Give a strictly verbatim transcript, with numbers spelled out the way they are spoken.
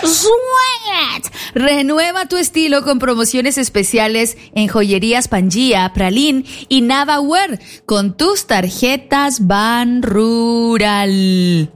Swing it. Renueva tu estilo con promociones especiales en joyerías Pangea, Pralín y Navaware con tus tarjetas Ban Rural.